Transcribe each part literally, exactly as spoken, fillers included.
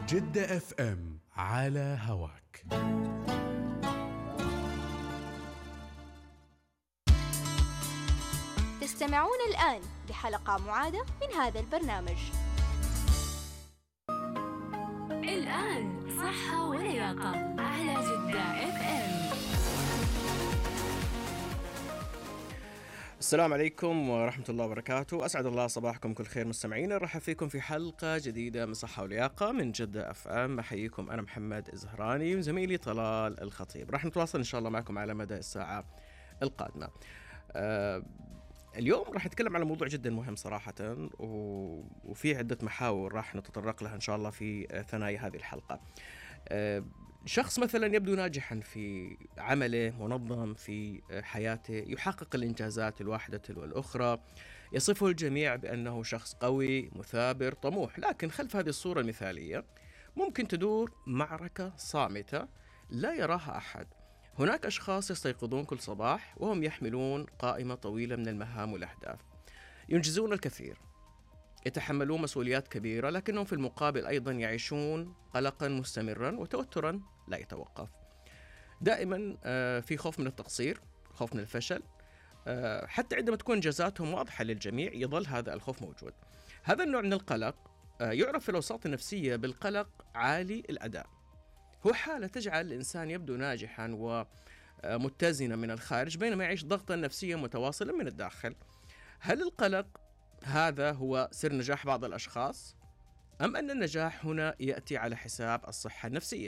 جدة اف ام على هواك. تستمعون الآن لحلقة معادة من هذا البرنامج. الآن صحة ولياقة على جدة اف ام. السلام عليكم ورحمة الله وبركاته. أسعد الله صباحكم كل خير مستمعين. نرحب فيكم في حلقة جديدة من صحة ولياقة من جدة اف ام. أحييكم أنا محمد الزهراني وزميلي طلال الخطيب. راح نتواصل إن شاء الله معكم على مدى الساعة القادمة. أه اليوم راح نتكلم على موضوع جدا مهم صراحة، وفي عدة محاور راح نتطرق لها إن شاء الله في ثنايا هذه الحلقة. أه شخص مثلا يبدو ناجحا في عمله، منظم في حياته، يحقق الإنجازات الواحدة تلو الأخرى، يصفه الجميع بأنه شخص قوي مثابر طموح، لكن خلف هذه الصورة المثالية ممكن تدور معركة صامتة لا يراها أحد. هناك أشخاص يستيقظون كل صباح وهم يحملون قائمة طويلة من المهام والأهداف، ينجزون الكثير، يتحملون مسؤوليات كبيرة، لكنهم في المقابل أيضا يعيشون قلقا مستمرا وتوترا لا يتوقف. دائما في خوف من التقصير، خوف من الفشل، حتى عندما تكون إنجازاتهم واضحة للجميع يظل هذا الخوف موجود. هذا النوع من القلق يعرف في الأوساط النفسية بالقلق عالي الأداء. هو حالة تجعل الإنسان يبدو ناجحا ومتزنا من الخارج بينما يعيش ضغطا نفسيا متواصلا من الداخل. هل القلق هذا هو سر نجاح بعض الأشخاص؟ أم أن النجاح هنا يأتي على حساب الصحة النفسية؟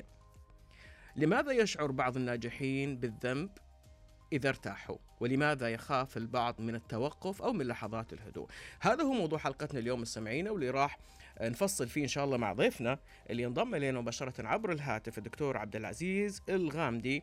لماذا يشعر بعض الناجحين بالذنب إذا ارتاحوا؟ ولماذا يخاف البعض من التوقف أو من لحظات الهدوء؟ هذا هو موضوع حلقتنا اليوم مستمعينا، واللي راح نفصل فيه إن شاء الله مع ضيفنا اللي ينضم إلينا مباشرة عبر الهاتف، الدكتور عبد العزيز الغامدي،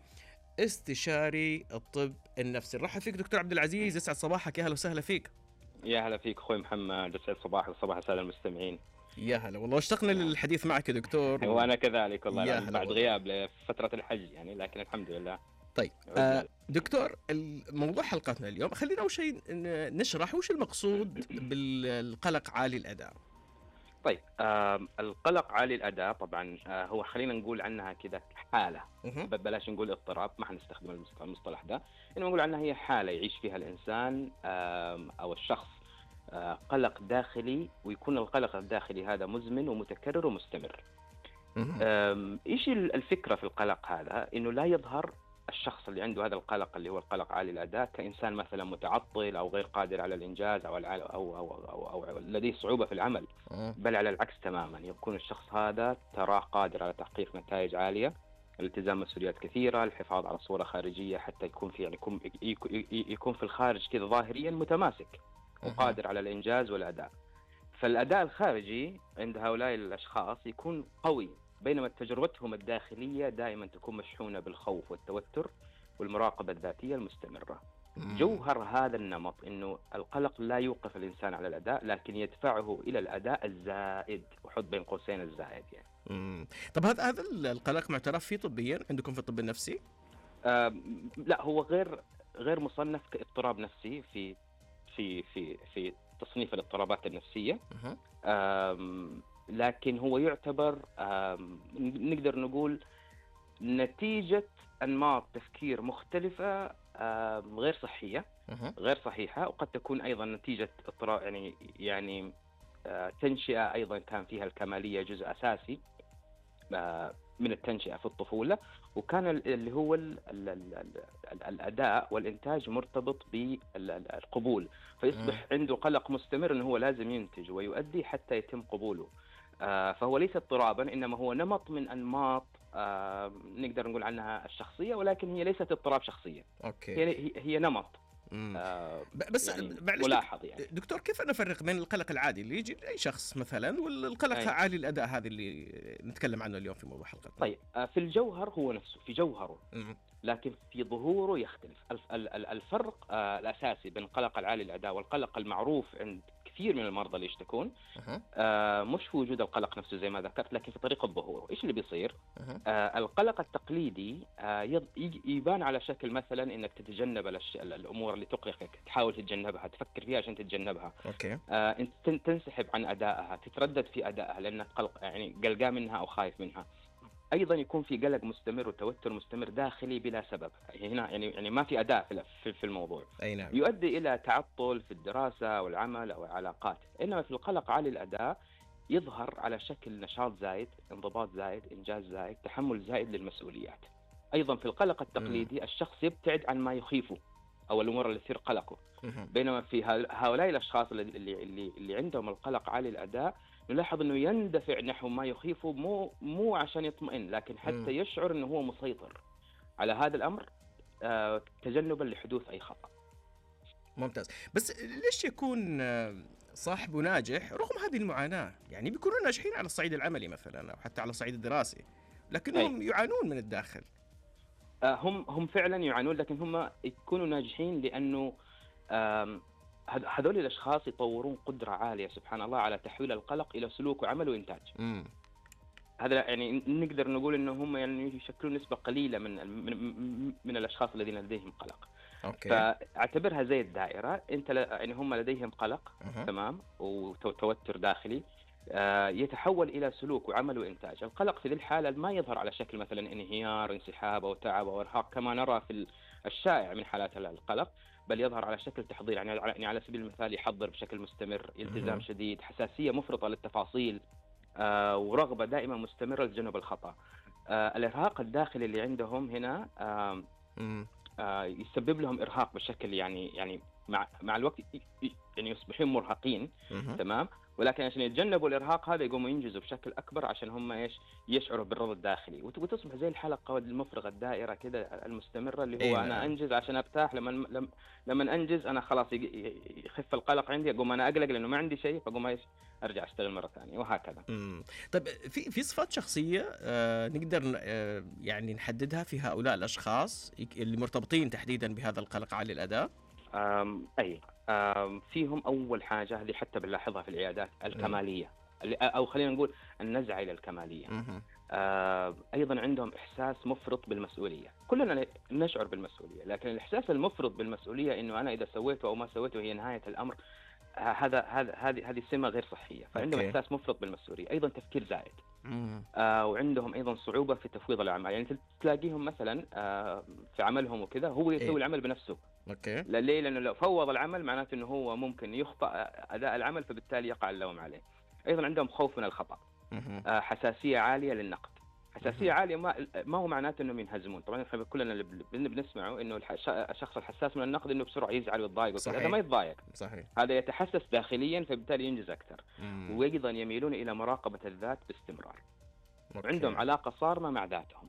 استشاري الطب النفسي. رحب فيك دكتور عبد العزيز، يسعد صباحك، يا هلا وسهلا فيك. يا هلا فيك أخوي محمد، يسعد صباحك وصباح السادة المستمعين. يا هلا والله، اشتقنا للحديث معك يا دكتور. وأنا كذلك والله، بعد والله. غياب لفترة الحج يعني، لكن الحمد لله. طيب آه دكتور، الموضوع حلقتنا اليوم خلينا أول شيء نشرح وش المقصود بالقلق عالي الأداء. طيب آه القلق عالي الأداء طبعا آه هو خلينا نقول عنها كذا حالة، بلاش نقول اضطراب، ما حنستخدم المصطلح ده، إنما نقول عنها هي حالة يعيش فيها الإنسان آه أو الشخص آه قلق داخلي، ويكون القلق الداخلي هذا مزمن ومتكرر ومستمر. إيش الفكرة في القلق هذا؟ إنه لا يظهر الشخص اللي عنده هذا القلق اللي هو القلق عالي الأداء كإنسان مثلا متعطل أو غير قادر على الإنجاز أو, أو, أو, أو, أو, أو لديه صعوبة في العمل، بل على العكس تماما، يكون الشخص هذا تراه قادر على تحقيق نتائج عالية، الالتزام مسؤوليات كثيرة، الحفاظ على صورة خارجية حتى يكون في يعني يكون, يكون في الخارج كذا ظاهريا متماسك وقادر على الإنجاز والأداء. فالأداء الخارجي عند هؤلاء الأشخاص يكون قوي، بينما تجربتهم الداخلية دائما تكون مشحونة بالخوف والتوتر والمراقبة الذاتية المستمرة. جوهر هذا النمط إنه القلق لا يوقف الإنسان على الأداء، لكن يدفعه إلى الأداء الزائد، وحط بين قوسين الزائد يعني. مم. طب هذا هذا القلق معترف فيه طبيا عندكم في الطب النفسي؟ آه لا، هو غير غير مصنف كاضطراب نفسي في في في في تصنيف الاضطرابات النفسية. لكن هو يعتبر نقدر نقول نتيجة أنماط تفكير مختلفة غير صحية غير صحيحة، وقد تكون أيضا نتيجة اضطراب يعني يعني تنشئة أيضا كان فيها الكمالية جزء أساسي من التنشئة في الطفولة، وكان اللي هو ال ال ال ال الأداء والإنتاج مرتبط بالقبول، فيصبح عنده قلق مستمر أنه هو لازم ينتج ويؤدي حتى يتم قبوله. آه فهو ليس اضطرابا، إنما هو نمط من أنماط آه نقدر نقول عنها الشخصية، ولكن هي ليست اضطراب شخصية. أوكي. هي, هي نمط آه بس يعني ملاحظ يعني. دكتور، كيف نفرق بين القلق العادي اللي يجي لأي شخص مثلا والقلق أي. عالي الأداء هذا اللي نتكلم عنه اليوم في موضوع حلقتنا؟ طيب آه في الجوهر هو نفسه، في جوهره م- لكن في ظهوره يختلف. الفرق آه الأساسي بين القلق العالي الأداء والقلق المعروف عند كثير من المرضى اللي يشتكون أها. آه مش في وجود القلق نفسه زي ما ذكرت، لكن في طريقة الظهور. إيش اللي بيصير؟ أها. آه القلق التقليدي آه يض- يج- يبان على شكل مثلا إنك تتجنب الأش- الأمور اللي تقلقك، تحاول تتجنبها، تفكر فيها عشان تتجنبها. اوكي. آه انت تن- تنسحب عن ادائها، تتردد في ادائها لانك قلق يعني قلقان منها او خايف منها. ايضا يكون في قلق مستمر وتوتر مستمر داخلي بلا سبب، هنا يعني يعني ما في اداء في في- في الموضوع، اي نعم. يؤدي الى تعطل في الدراسه او العمل او العلاقات. انما في القلق عالي الاداء يظهر على شكل نشاط زايد، انضباط زايد، انجاز زايد، تحمل زايد للمسؤوليات. ايضا في القلق التقليدي الشخص يبتعد عن ما يخيفه او الامور اللي تثير قلقه. مهم. بينما في ه- هؤلاء الاشخاص اللي اللي اللي, اللي عندهم القلق عالي الاداء نلاحظ انه يندفع نحو ما يخيفه، مو مو عشان يطمئن، لكن حتى مم. يشعر انه هو مسيطر على هذا الامر، آه، تجنبا لحدوث اي خطا. ممتاز. بس ليش يكون آه، صاحبه ناجح رغم هذه المعاناة؟ يعني بيكونوا ناجحين على الصعيد العملي مثلا أو حتى على الصعيد الدراسي، لكنهم يعانون من الداخل. آه، هم هم فعلا يعانون، لكن هم يكونوا ناجحين لانه آم، هذ- هذول الاشخاص يطورون قدره عاليه سبحان الله على تحويل القلق الى سلوك وعمل وانتاج. امم هذا يعني نقدر نقول انه هم يعني يشكلون نسبه قليله من من, من الاشخاص الذين لديهم قلق. اوكي. فاعتبرها زي الدائره، انت ل- يعني هم لديهم قلق أها. تمام وتوتر داخلي، آه، يتحول الى سلوك وعمل وانتاج. القلق في ذي الحاله ما يظهر على شكل مثلا انهيار، انسحاب او تعب او ارهاق كما نرى في الشائع من حالات القلق، بل يظهر على شكل تحضير. يعني على يعني على سبيل المثال يحضر بشكل مستمر، التزام مهم. شديد، حساسيه مفرطه للتفاصيل، آه، ورغبه دائما مستمره لتجنب الخطا. آه، الارهاق الداخلي اللي عندهم هنا آه، امم آه، يسبب لهم ارهاق بشكل يعني يعني مع مع الوقت ي- ي- يعني يصبحون مرهقين مهم. تمام، ولكن عشان يتجنبوا الارهاق هذا يقوموا ينجزوا بشكل اكبر عشان هم ايش يشعروا بالرضا الداخلي، وت- وتصبح زي الحلقه المفرغه الدائره كده المستمره اللي هو إيه انا نعم. انجز عشان ارتاح، لما لما لما انجز انا خلاص يق- ي- يخف القلق عندي، اقوم انا اقلق لانه ما عندي شيء، فاقوم ايش ارجع اشتغل مره ثانيه وهكذا. امم طيب، في في صفات شخصية آه نقدر آه يعني نحددها في هؤلاء الأشخاص يك- اللي مرتبطين تحديدا بهذا القلق عالي الأداء؟ أم اي أم فيهم اول حاجه اللي حتى بنلاحظها في العيادات الكماليه، اللي- او خلينا نقول النزعه الى الكماليه. مهم. آه، ايضا عندهم احساس مفرط بالمسؤوليه. كلنا نشعر بالمسؤوليه، لكن الاحساس المفرط بالمسؤوليه انه انا اذا سويته او ما سويته هي نهايه الامر، آه، هذا هذا هذه هذه سمه غير صحيه. فعندهم أوكي. احساس مفرط بالمسؤوليه. ايضا تفكير زائد، مم. آه، وعندهم ايضا صعوبه في تفويض الاعمال. يعني تلاقيهم مثلا آه، في عملهم وكذا هو يسوي إيه. العمل بنفسه. اوكي. لا- ليه؟ لانه لو فوض العمل معناته انه هو ممكن يخطئ اداء العمل، فبالتالي يقع اللوم عليه. ايضا عندهم خوف من الخطا، مهم. آه، حساسيه عاليه للنقد. حساسيه عاليه ما ما هو معناته انهم ينهزمون، طبعا احنا كلنا اللي بن- بنسمعه انه الح- الشخص الحساس من النقد انه بسرعه يزعل ويتضايق وكذا. صحيح. هذا ما يتضايق، صحيح. هذا يتحسس داخليا فبالتالي ينجز اكثر. مم. وايضا يميلون الى مراقبه الذات باستمرار، أوكي. وعندهم علاقه صارمه مع ذاتهم.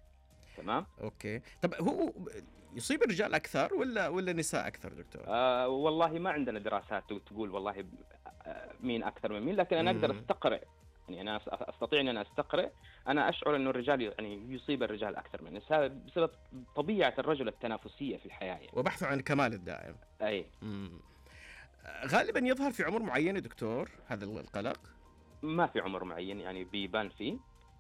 تمام. اوكي. طب هو يصيب الرجال اكثر ولا ولا النساء اكثر دكتور؟ آه والله ما عندنا دراسات تقول والله ب- آه، مين اكثر من مين، لكن انا اقدر مم. استقرئ، يعني انا أس- استطيع ان انا استقرئ. انا اشعر انه الرجال يعني يصيب الرجال اكثر من النساء بسبب طبيعه الرجل التنافسيه في الحياه يعني. وبحثوا عن الكمال الدائم. اي مم. غالبا يظهر في عمر معين يا دكتور هذا القلق؟ ما في عمر معين يعني بيبان فيه،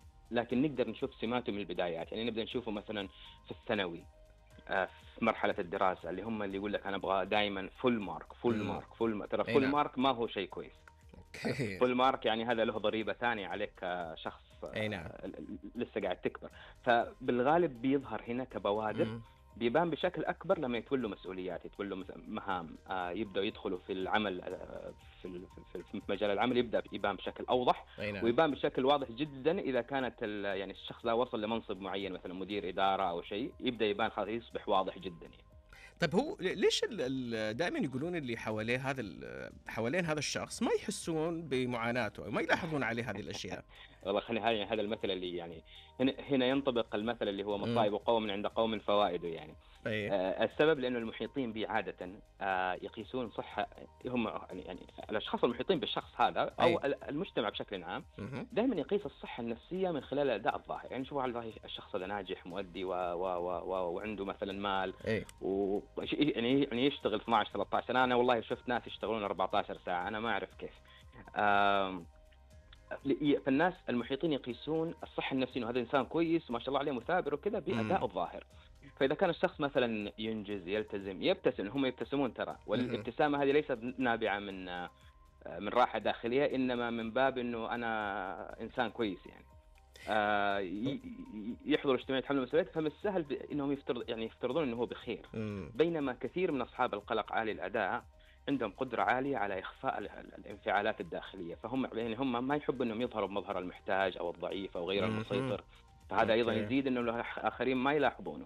لكن نقدر نشوف سماته من البدايات. يعني نبدا نشوفه مثلا في الثانوي، آه، في مرحله الدراسه، اللي هم اللي يقول لك انا ابغى دائما فول مارك فول مم. مارك فول مارك. ترى أي فول نعم. مارك ما هو شيء كويس. اوكي. فول مارك يعني هذا له ضريبه ثانيه عليك كشخص آه، أي نعم. لسه قاعد تكبر. فبالغالب بيظهر هنا كبوادر، مم. بيبان بشكل اكبر لما يتولوا مسؤوليات، يتولوا مس- مهام، آه، يبداوا يدخلوا في العمل، آه، في ال- في في مجال العمل يبدا يبان بشكل اوضح، أي نعم. ويبان بشكل واضح جدا اذا كانت ال- يعني الشخص ذا وصل لمنصب معين مثلا مدير اداره او شيء، يبدا يبان خلاص يصبح واضح جدا يعني. طيب هو ليش ال- ال- دائما يقولون اللي حواليه هذا ال- حوالين هذا الشخص ما يحسون بمعاناته أو ما يلاحظون عليه هذه الاشياء؟ والله خلينا هذا هذا المثل اللي يعني هنا هنا ينطبق المثل اللي هو مصائب قوم عند قوم فوائده يعني. اي. آه، السبب لانه المحيطين به عاده آه، يقيسون صحه، هم يعني يعني الاشخاص المحيطين بالشخص هذا او أي. ال- المجتمع بشكل عام مهم. دائما يقيس الصحه النفسيه من خلال الاداء الظاهر. يعني شوفوا هل الشخص هذا ناجح مؤدي و و و و وعنده مثلا مال اي. و- يعني يعني يشتغل اثنا عشر ثلاثة عشر سنة. أنا والله شفت ناس يشتغلون أربعة عشر ساعة، أنا ما أعرف كيف. آم، فالناس المحيطين يقيسون الصحة النفسية إنه هذا إنسان كويس ما شاء الله عليه مثابر وكذا بأداء الظاهر. فإذا كان الشخص مثلا ينجز يلتزم يبتسم، هم يبتسمون ترى، والابتسامة هذه ليست نابعة من من راحة داخلية، إنما من باب إنه أنا إنسان كويس يعني. آه يحضر اجتماعات حمل المسؤوليات، فمن السهل إنهم يفترض يعني يفترضون إنه هو بخير. بينما كثير من أصحاب القلق عالي الأداء عندهم قدرة عالية على إخفاء الانفعالات الداخلية، فهم يعني هم ما يحبوا إنهم يظهروا بمظهر المحتاج أو الضعيف أو غير المسيطر، فهذا أيضا يزيد إنه الآخرين ما يلاحظونه.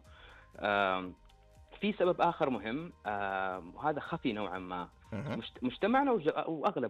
في سبب آخر مهم وهذا خفي نوعا ما، مجتمعنا وأغلب